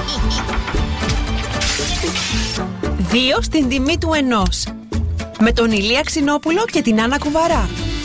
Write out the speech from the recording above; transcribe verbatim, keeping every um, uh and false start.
Δύο στην τιμή του ενός. Με τον Ηλία Ξινόπουλο και την Άννα Κουβαρά.